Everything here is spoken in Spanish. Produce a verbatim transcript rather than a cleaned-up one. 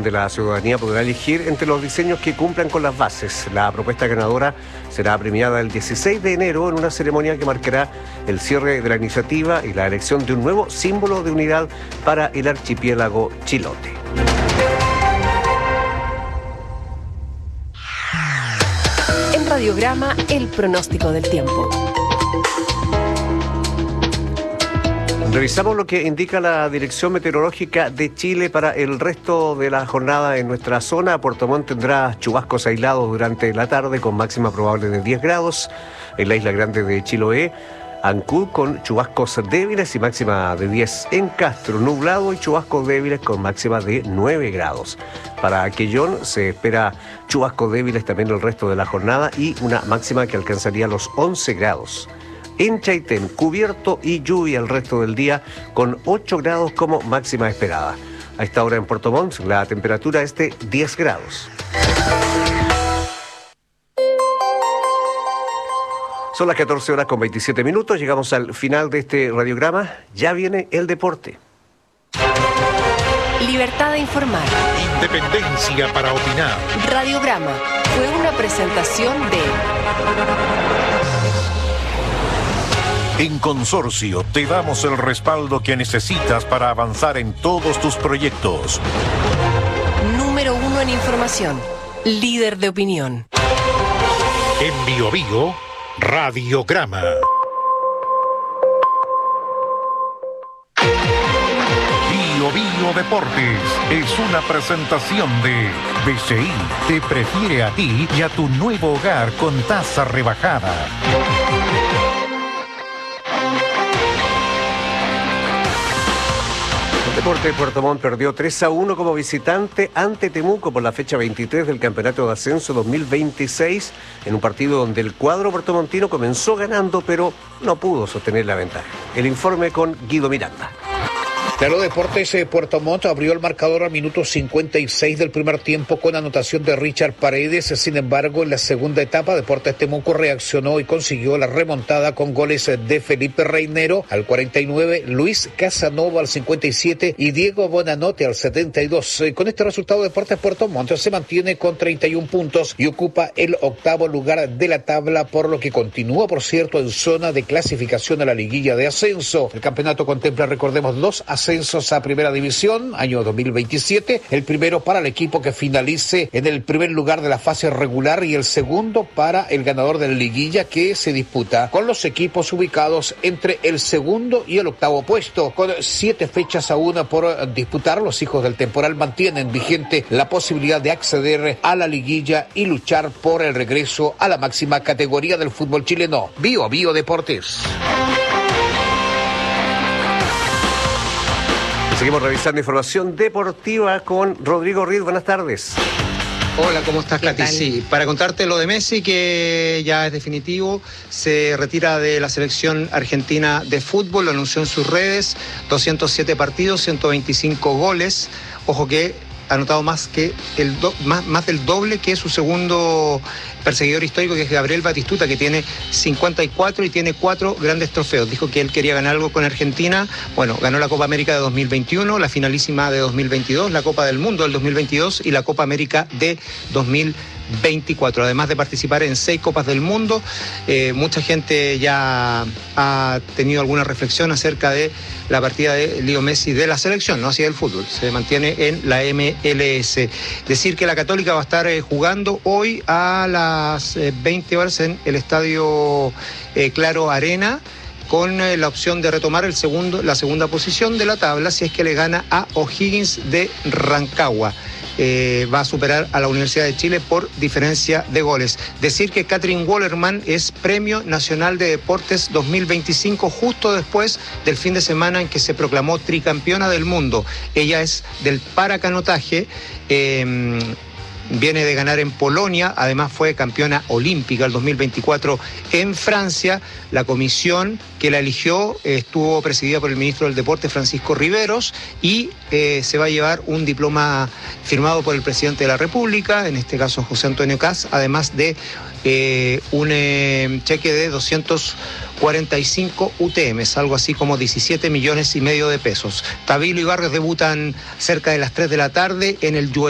donde la ciudadanía podrá elegir entre los diseños que cumplan con las bases. La propuesta ganadora será premiada el dieciséis de enero en una ceremonia que marcará el cierre de la iniciativa y la elección de un nuevo símbolo de unidad para el archipiélago chilote. En Radiograma, el pronóstico del tiempo. Revisamos lo que indica la Dirección Meteorológica de Chile para el resto de la jornada en nuestra zona. Puerto Montt tendrá chubascos aislados durante la tarde con máxima probable de diez grados. En la isla grande de Chiloé, Ancud con chubascos débiles y máxima de diez. En Castro, nublado y chubascos débiles con máxima de nueve grados. Para Quellón se espera chubascos débiles también el resto de la jornada y una máxima que alcanzaría los once grados. En Chaitén, cubierto y lluvia el resto del día con ocho grados como máxima esperada. A esta hora en Puerto Montt la temperatura es de diez grados. Son las catorce horas con veintisiete minutos. Llegamos al final de este radiograma. Ya viene el deporte. Libertad de informar. Independencia para opinar. Radiograma fue una presentación de... En Consorcio te damos el respaldo que necesitas para avanzar en todos tus proyectos. Número uno en información. Líder de opinión. En Bio Bio, Radiograma. Bio Bio Deportes es una presentación de B C I. Te prefiere a ti y a tu nuevo hogar con tasa rebajada. Deporte de Puerto Montt perdió tres a uno como visitante ante Temuco por la fecha veintitrés del Campeonato de Ascenso dos mil veintiséis, en un partido donde el cuadro puertomontino comenzó ganando, pero no pudo sostener la ventaja. El informe con Guido Miranda. Claro, Deportes eh, Puerto Montt abrió el marcador al minuto cincuenta y seis del primer tiempo con anotación de Richard Paredes. Sin embargo, en la segunda etapa, Deportes Temuco reaccionó y consiguió la remontada con goles de Felipe Reinero al cuarenta y nueve, Luis Casanova al cincuenta y siete y Diego Bonanote al setenta y dos. Eh, con este resultado, Deportes Puerto Montt se mantiene con treinta y un puntos y ocupa el octavo lugar de la tabla, por lo que continúa, por cierto, en zona de clasificación a la liguilla de ascenso. El campeonato contempla, recordemos, dos ascensos a Primera División, año dos mil veintisiete, el primero para el equipo que finalice en el primer lugar de la fase regular y el segundo para el ganador de la liguilla, que se disputa con los equipos ubicados entre el segundo y el octavo puesto. Con siete fechas aún por disputar, los hijos del temporal mantienen vigente la posibilidad de acceder a la liguilla y luchar por el regreso a la máxima categoría del fútbol chileno. Bio Bio Deportes. Seguimos revisando información deportiva con Rodrigo Riz. Buenas tardes. Hola, ¿cómo estás, Katy? Sí, para contarte lo de Messi, que ya es definitivo, se retira de la selección argentina de fútbol, lo anunció en sus redes, doscientos siete partidos, ciento veinticinco goles. Ojo que ha anotado más que el do, más, más del doble que su segundo perseguidor histórico, que es Gabriel Batistuta, que tiene cincuenta y cuatro y tiene cuatro grandes trofeos. Dijo que él quería ganar algo con Argentina. Bueno, ganó la Copa América de dos mil veintiuno, la finalísima de dos mil veintidós, la Copa del Mundo del dos mil veintidós y la Copa América de dos mil veinticuatro, además de participar en seis Copas del Mundo. Eh, mucha gente ya ha tenido alguna reflexión acerca de la partida de Leo Messi de la selección, no hacia el fútbol, se mantiene en la M L S. Decir que la Católica va a estar eh, jugando hoy a las eh, veinte horas en el Estadio eh, Claro Arena, con eh, la opción de retomar el segundo, la segunda posición de la tabla si es que le gana a O'Higgins de Rancagua. Eh, va a superar a la Universidad de Chile por diferencia de goles. Decir que Kathryn Wallerman es Premio Nacional de Deportes dos mil veinticinco, justo después del fin de semana en que se proclamó tricampeona del mundo. Ella es del paracanotaje, eh, viene de ganar en Polonia, además fue campeona olímpica el dos mil veinticuatro en Francia. La comisión que la eligió eh, estuvo presidida por el ministro del Deporte, Francisco Riveros, y eh, se va a llevar un diploma firmado por el presidente de la República, en este caso José Antonio Kast, además de eh, un eh, cheque de doscientos cuarenta y cinco U T Ms, algo así como diecisiete millones y medio de pesos. Tabilo y Barrios debutan cerca de las tres de la tarde en el